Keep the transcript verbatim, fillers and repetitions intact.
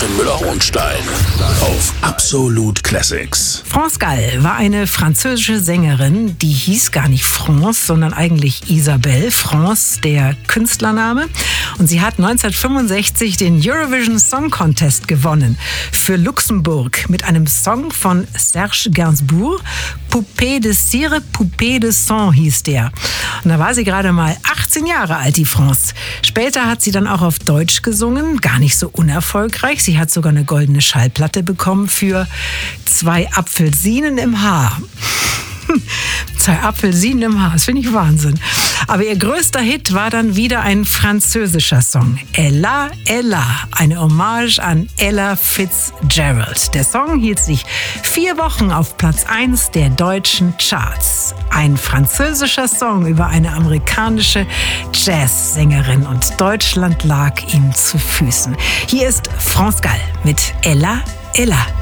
Katrin Müller-Hohenstein auf Absolut Classics. France Gall war eine französische Sängerin, die hieß gar nicht France, sondern eigentlich Isabelle. France, der Künstlername. Und sie hat neunzehnhundertfünfundsechzig den Eurovision Song Contest gewonnen für Luxemburg mit einem Song von Serge Gainsbourg. Poupée de Cire, Poupée de Sang hieß der. Und da war sie gerade mal achtzehn Jahre alt, die France. Später hat sie dann auch auf Deutsch gesungen, gar nicht so unerfolgreich. Sie hat sogar eine goldene Schallplatte bekommen für Zwei Apfelsinen im Haar. Zwei Apfelsinen im Haar, das finde ich Wahnsinn. Aber ihr größter Hit war dann wieder ein französischer Song. Ella, Ella, eine Hommage an Ella Fitzgerald. Der Song hielt sich vier Wochen auf Platz eins der deutschen Charts. Ein französischer Song über eine amerikanische Jazzsängerin und Deutschland lag ihm zu Füßen. Hier ist France Gall mit Ella, Ella.